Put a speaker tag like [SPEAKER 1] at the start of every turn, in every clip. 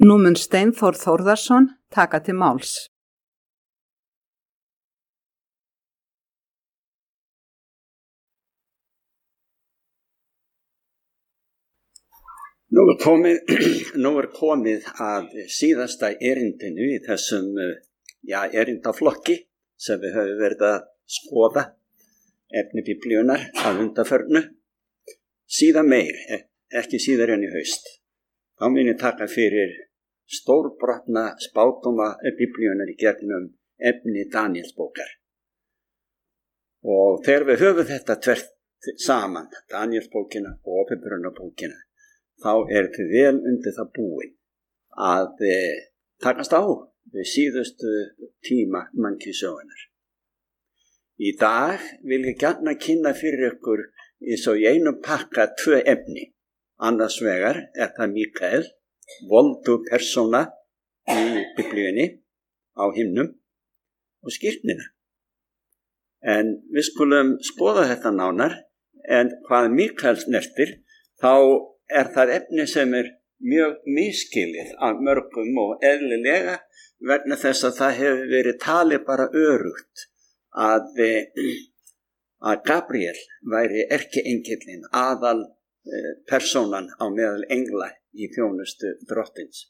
[SPEAKER 1] Nú mun Steinþór Þórðarson taka til máls.
[SPEAKER 2] Nú er komið að síðasta erindinu í þessum erindaflokki sem við höfum verið að skoða efni biblíunar að undanförnu. Síðan meir, ekki síðar en í haust. Þá mun ég taka fyrir stórbrotna spádóma biblíunar í gegnum efni Daníelsbókar. Og þegar við höfum þetta tvert saman, Daníelsbókina og Åpenbarunarbókina, þá þið vel undir það búin að takast á við síðustu tíma mannkynssögunnar. Í dag vil ég gjarna kynna fyrir ykkur svo í einum pakka 2 efni. Annars vegar það Mikael, voldu persóna í biblíunni á himnum og skírnina. En við skulum skoða þetta nánar, en hvað Mikael snertir, þá það efni sem mjög misskilið af mörgum og eðlilega vegna þess að það hefur verið talið bara örugt að Gabriel væri erkiengillinn, aðal persónan á meðal engla í þjónustu drottins.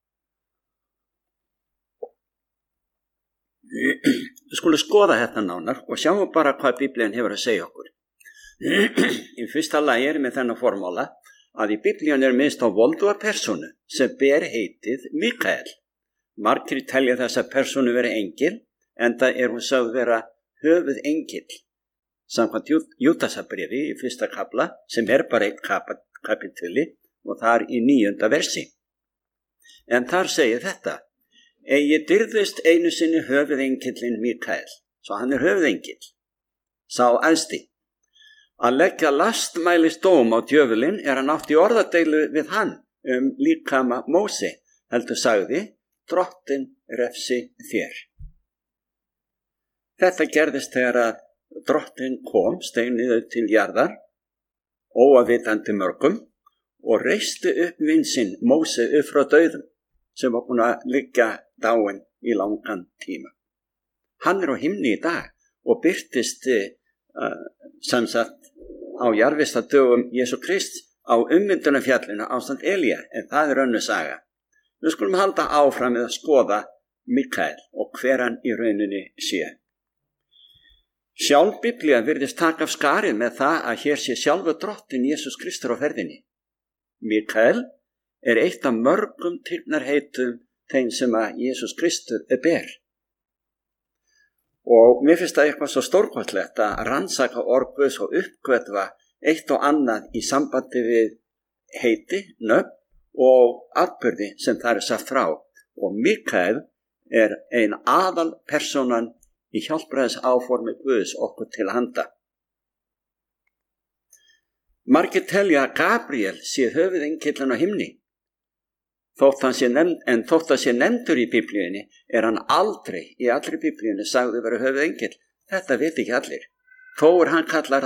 [SPEAKER 2] Við skulum skoða þetta nánar og sjáum bara hvað Biblían hefur að segja okkur. Í fyrsta lagi með þennan formála að í Biblíun minnst á volduga persónu sem ber heitið Mikael. Margir telja þessa persónu vera engil, enda hún sögð vera höfuð engil. Samkvæmt Júdasarbréfi í 1. kafla, sem bara 1 kapituli og þar í 9. versi. En þar segir þetta: Eigi dyrðist einu sinni höfuðengillinn Mikael, svo hann höfuðengill, sá æðsti. Að leggja lastmælis dóm á djöfulinn hann átt í orðadeilu við hann líkama Móse, heldur sagði: Drottinn refsi þér. Þetta gerðist þegar að Drottinn kom steinið til jarðar, óafvitandi mörgum, og reisti upp vin sinn Móse upp frá dauðum, sem var búin að liggja dáinn í langan tíma. Hann á himni í dag og birtist sem sagt á jarðvistardögum Jesú Krists á ummyndunarfjallinu ásamt Elía, en það önnur saga. Við skulum halda áfram með að skoða Mikael og hver hann í rauninni sé. Sjálf Biblía virðist taka af skarið með það að hér sé sjálfur Drottinn Jesús Kristur á ferðinni. Mikael eitt af mörgum tignarheitum þeim sem að Jesús Kristur ber. Og mér finnst það eitthvað svo stórkostlegt að rannsaka orð Guðs og uppgötva eitt og annað í sambandi við heiti, nöfn og atburði sem það sagt frá. Og Mikael ein aðal persónan í hjálpræðis áformi Guðs okkur til handa. Margir telja að Gabriel sé höfuðengillinn á himni. Þótt hann sé nefndur í Biblíunni hann aldrei í allri Biblíunni sagði vera höfuðengill. Þetta veit ekki allir. Þó hann kallar